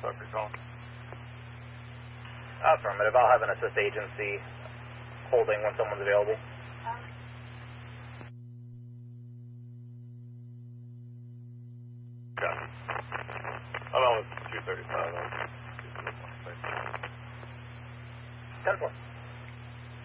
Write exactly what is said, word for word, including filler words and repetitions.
Tucker calling. Affirmative. I'll have an assist agency holding when someone's available. Got it. I'm on with two thirty-five. ten four.